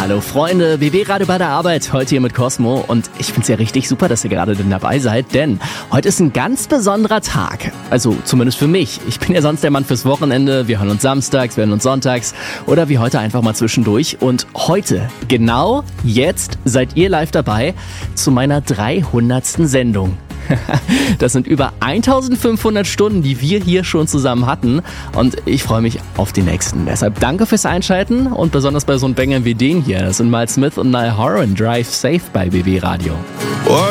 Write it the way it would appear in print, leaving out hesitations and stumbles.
Hallo Freunde, BB Radio bei der Arbeit, heute hier mit Cosmo und ich find's ja richtig super, dass ihr gerade dabei seid, denn heute ist ein ganz besonderer Tag, also zumindest für mich. Ich bin ja sonst der Mann fürs Wochenende, wir hören uns samstags, wir hören uns sonntags oder wie heute einfach mal zwischendurch und heute, genau jetzt, seid ihr live dabei zu meiner 300. Sendung. Das sind über 1500 Stunden, die wir hier schon zusammen hatten und ich freue mich auf die nächsten. Deshalb danke fürs Einschalten und besonders bei so einem Banger wie den hier. Das sind Miles Smith und Niall Horan, Drive Safe bei BB Radio.